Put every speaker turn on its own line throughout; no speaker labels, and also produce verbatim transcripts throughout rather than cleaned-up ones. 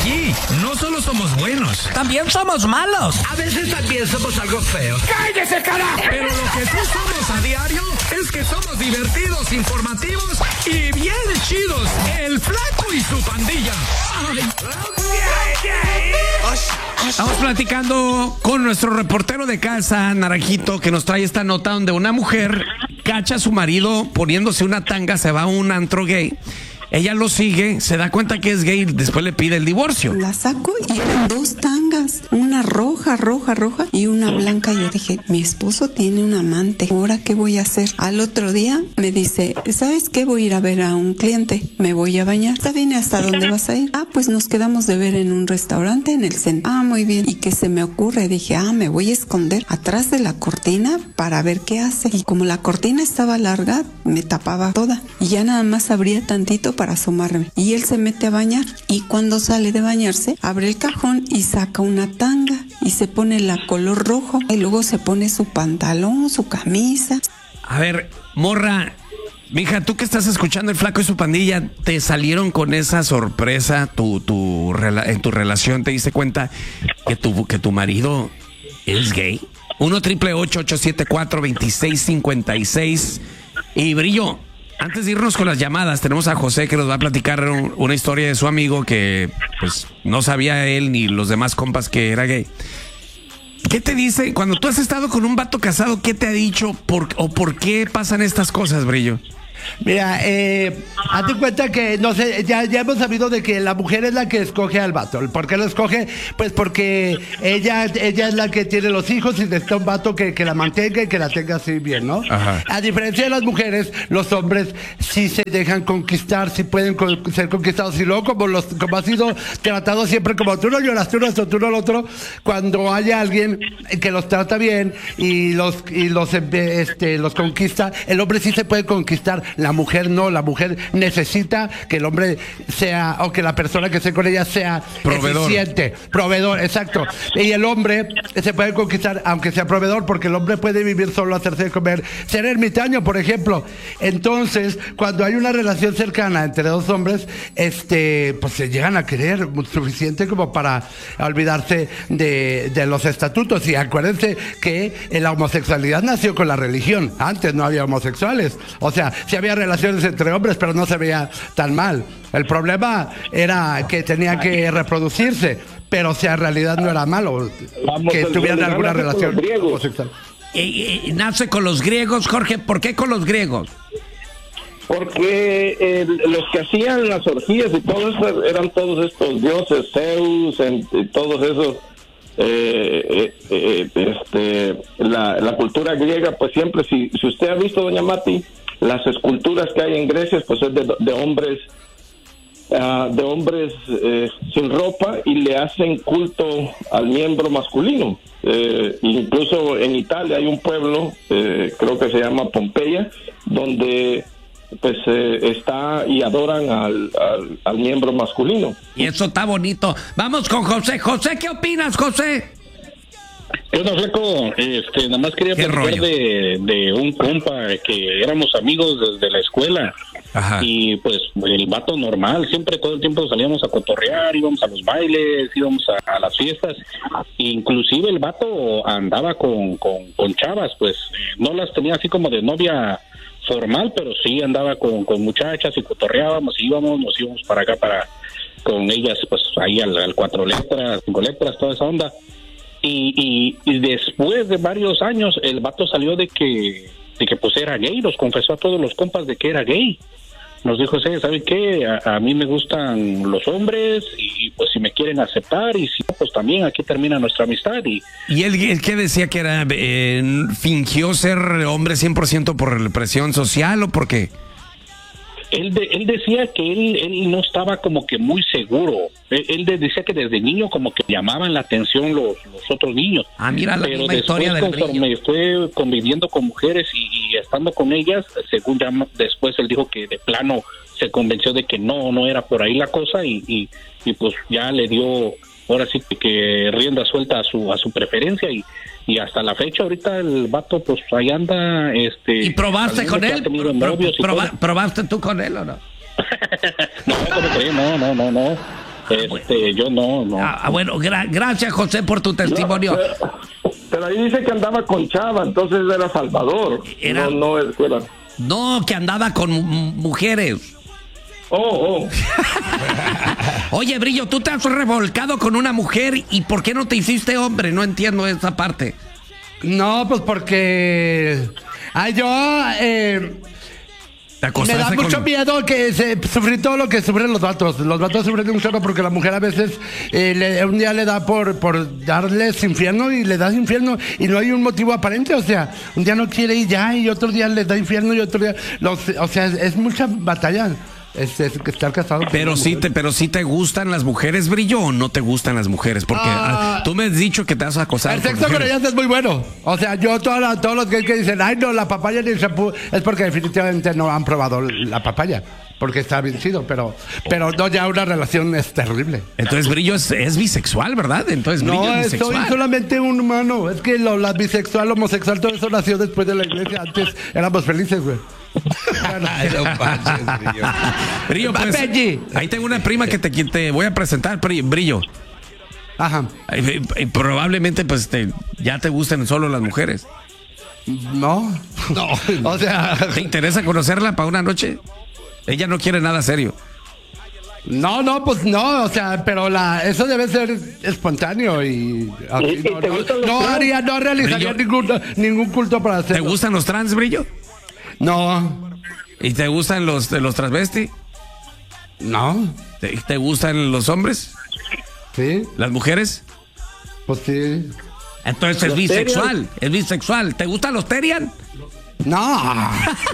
aquí no solo somos buenos,
también somos malos.
A veces también somos algo feos.
¡Cállese, carajo!
Pero lo que sí somos a diario es que somos divertidos, informativos y bien chidos. El Flaco y su pandilla. Ay.
Estamos platicando con nuestro reportero de casa, Naranjito, que nos trae esta nota donde una mujer cacha a su marido poniéndose una tanga, se va a un antro gay. Ella lo sigue, se da cuenta que es gay y después le pide el divorcio.
La saco y eran dos tangas, una roja, roja, roja y una blanca. Yo dije, mi esposo tiene un amante, ¿ahora qué voy a hacer? Al otro día me dice, ¿sabes qué? Voy a ir a ver a un cliente, me voy a bañar. ¿Está bien? ¿Hasta dónde vas a ir? Ah, pues nos quedamos de ver en un restaurante en el centro. Ah, muy bien. ¿Y qué se me ocurre? Dije, ah, me voy a esconder atrás de la cortina para ver qué hace. Y como la cortina estaba larga, me tapaba toda. Y ya nada más abría tantito para asomarme. Y él se mete a bañar y cuando sale de bañarse abre el cajón y saca una tanga y se pone la color rojo y luego se pone su pantalón, su camisa.
A ver, morra, mija, tú que estás escuchando El Flaco y su pandilla, ¿te salieron con esa sorpresa tu, tu, en tu relación? ¿Te diste cuenta que tu, que tu marido es gay? uno triple ocho ocho siete cuatro dos seis cinco seis. Y Brillo, antes de irnos con las llamadas, tenemos a José que nos va a platicar un, una historia de su amigo que pues no sabía él ni los demás compas que era gay. ¿Qué te dice cuando tú has estado con un vato casado? ¿Qué te ha dicho por, o por qué pasan estas cosas, Brillo?
Mira, eh, hazte cuenta que, no sé, ya, ya hemos sabido de que la mujer es la que escoge al vato. ¿Por qué lo escoge? Pues porque ella, ella es la que tiene los hijos y necesita un vato que, que la mantenga y que la tenga así bien, ¿no?
Ajá.
A diferencia de las mujeres, los hombres sí se dejan conquistar, sí pueden con, ser conquistados. Y luego, como, los, como ha sido tratado siempre, como tú no lloras, tú no esto, tú no lo otro, cuando hay alguien que los trata bien y los, y los, este, los conquista, el hombre sí se puede conquistar. La mujer no, la mujer necesita que el hombre sea, o que la persona que esté con ella sea
proveedor.
Eficiente, proveedor, exacto. Y el hombre se puede conquistar, aunque sea proveedor, porque el hombre puede vivir solo, hacerse de comer, ser ermitaño, por ejemplo. Entonces, cuando hay una relación cercana entre dos hombres, este, pues se llegan a querer suficiente como para olvidarse de, de los estatutos. Y acuérdense que la homosexualidad nació con la religión. Antes no había homosexuales. O sea, si había relaciones entre hombres, pero no se veía tan mal. El problema era que tenía que reproducirse, pero o sea, en realidad no era malo
Vamos,
que tuvieran alguna relación homosexual.
Eh, eh, nace con los griegos, Jorge. ¿Por qué con los griegos?
Porque eh, los que hacían las orgías y todo eso eran todos estos dioses, Zeus, en, y todos esos. Eh, eh, eh, este, la, la cultura griega, pues siempre, si, si usted ha visto, doña Mati, las esculturas que hay en Grecia, pues es de, de hombres uh, de hombres eh, sin ropa y le hacen culto al miembro masculino. Eh, incluso en Italia hay un pueblo, eh, creo que se llama Pompeya, donde pues eh, está y adoran al, al, al miembro masculino.
Y eso está bonito. Vamos con José. José, ¿qué opinas, José?
Yo no, Flaco, este, nada más quería platicar de, de un compa que éramos amigos desde la escuela.
Ajá.
Y pues el vato normal, siempre todo el tiempo salíamos a cotorrear, íbamos a los bailes, íbamos a, a las fiestas. Inclusive el vato andaba con, con, con chavas, pues no las tenía así como de novia formal, pero sí andaba con, con muchachas y cotorreábamos, íbamos, nos íbamos para acá para con ellas, pues ahí al, al cuatro letras, cinco letras, toda esa onda. Y, y, y después de varios años el vato salió de que de que pues era gay, nos confesó a todos los compas de que era gay. Nos dijo, ¿saben qué? A, a mí me gustan los hombres y pues si me quieren aceptar y si no, pues también aquí termina nuestra amistad. Y,
¿Y él, él qué decía que era? Eh, ¿Fingió ser hombre cien por ciento por presión social o por qué?
Él, de, él decía que él, él no estaba como que muy seguro. Él, él de, decía que desde niño como que llamaban la atención los, los otros niños.
Ah, mira la
Pero
misma
después,
historia del
conforme fue conviviendo con mujeres y, y estando con ellas, según ya después él dijo que de plano se convenció de que no, no era por ahí la cosa y, y, y pues ya le dio ahora sí que, que rienda suelta a su, a su preferencia y y hasta la fecha ahorita el vato pues ahí anda este
¿y probaste con él?
Pro,
proba, ¿probaste tú con él o no?
no, ¿cómo crees? no, no, no, no Este, yo no, no.
Ah, bueno, gra- gracias, José, por tu testimonio.
No, pero, pero ahí dice que andaba con Chava, entonces era Salvador.
Era-
No, no es- era.
No, que andaba con mu- mujeres.
Oh, oh.
Oye, Brillo, tú te has revolcado con una mujer y ¿por qué no te hiciste hombre? No entiendo esa parte.
No, pues porque. Ay, yo. Eh,
¿Te
me
acostaste
da mucho
con...
miedo que se sufrir todo lo que sufren los vatos. Los vatos sufren un chorro porque la mujer a veces eh, le- un día le da por, por darles infierno y le das infierno y no hay un motivo aparente. O sea, un día no quiere y ya, y otro día le da infierno y otro día. Los, o sea, es, es mucha batalla. Es, es estar casado. con
Pero
una
sí,
mujer.
te, pero sí te gustan las mujeres, Brillo, o no te gustan las mujeres, porque
Ah.
ah, tú me has dicho que te has acosado
El
con
sexo con
mujeres.
ellas es muy bueno. O sea, yo toda la- todos los gays que dicen, ay no, la papaya ni el shampoo, es porque definitivamente no han probado la papaya. Porque está bien chido, pero, pero no, ya una relación es terrible.
Entonces Brillo es, es bisexual, ¿verdad? Entonces Brillo
No,
es
soy
bisexual.
solamente un humano. Es que lo, la bisexual, homosexual, todo eso nació después de la iglesia. Antes éramos felices, güey.
Ay, no manches, Brillo.
Brillo, pues,
Benji.
ahí tengo una prima que te, que te voy a presentar, Pri- Brillo.
Ajá.
Eh, eh, Probablemente pues te, ya te gusten solo las mujeres.
No. No. O sea,
¿Te interesa conocerla para una noche? Ella no quiere nada serio.
no, no, pues no. O sea, pero la, eso debe ser espontáneo y así,
¿Y- y
no,
te
no,
gustan los
no
trans?
haría, no realizaría
Brillo.
ningún, ningún culto para
¿Te
hacerlo.
gustan los trans, Brillo?
No.
¿Y te gustan los, los transvesti?
No.
¿Te, te gustan los hombres?
Sí.
¿Las mujeres?
Pues sí.
Entonces es
¿Los
bisexual, es bisexual. ¿Te gustan los Terian?
No.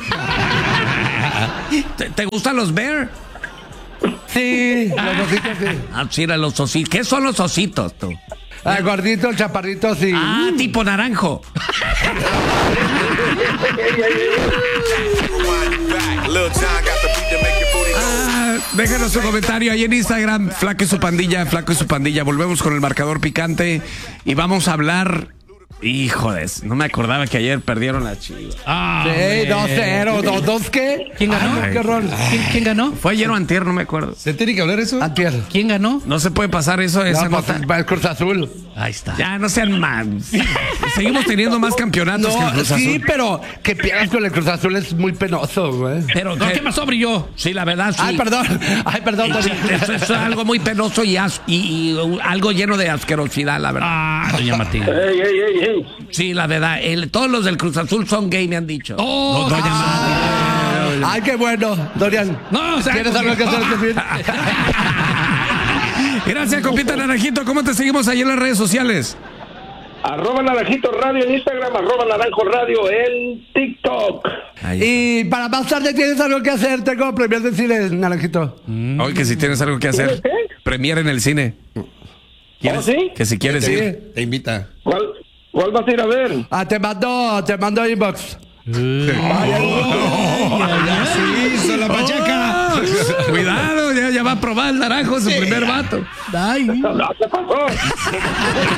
¿Te, te gustan los Bear?
Sí. Los ositos, sí.
Ah, sí, era los ositos. ¿Qué son los ositos, tú?
Ah, gorditos, chaparritos y.
Ah, tipo naranjo. Ah, déjanos su comentario ahí en Instagram, Flaco y su pandilla, Flaco y su pandilla. Volvemos con el marcador picante y vamos a hablar. Híjoles, no me acordaba que ayer perdieron la Chivas.
Ah,
Sí, dos cero. ¿Dos, dos qué?
¿Quién ganó?
Ay, qué horror.
¿Quién, quién ganó?
¿Fue ayer o antier? No me acuerdo.
¿Se tiene que hablar eso?
Antier.
¿Quién ganó?
No se puede pasar eso, esa
No, pues,
nota.
el Cruz Azul.
Ahí está.
Ya, no sean más. Seguimos teniendo más campeonatos que el
No,
Cruz
sí,
Azul.
pero que pierdas con el Cruz Azul es muy penoso, güey.
Pero
No,
que-
¿qué pasó, Brillo?
Sí, la verdad, sí.
Ay, perdón. Ay, perdón.
Sí,
Tony.
eso, eso es algo muy penoso y, as- y- y, uh, algo lleno de asquerosidad, la verdad.
Ah, doña Martín.
Ey, ey, ey, ey.
Sí, la verdad. el- todos los del Cruz Azul son gay, me han dicho.
Oh,
No, doña
ah,
Ay, qué bueno, Dorian.
No, o sea,
¿Quieres algo que hacer este fin?
Gracias, compita Naranjito. ¿Cómo te seguimos ahí en las redes sociales?
Arroba Naranjito Radio en Instagram, arroba Naranjo Radio en TikTok.
Y para más tarde tienes algo que hacer. Tengo premios de cine, Naranjito.
Hoy que si tienes algo que hacer,
¿Qué?
premier en el cine.
¿Oh, sí?
Que si quieres
Sí.
ir.
Te invita.
¿Cuál, ¿Cuál vas a ir a ver?
Ah, te mando, te mando inbox.
Sí, hizo la pachaca.
Cuidado, ya, ya va a probar el naranjo su primer vato.
ay.
No, ¿qué pasó?